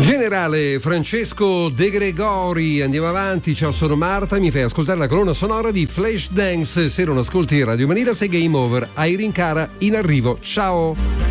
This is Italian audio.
Generale Francesco De Gregori, andiamo avanti. Ciao, sono Marta, mi fai ascoltare la colonna sonora di Flashdance. Se non ascolti Radio Manila sei game over. Airin Cara in arrivo, ciao.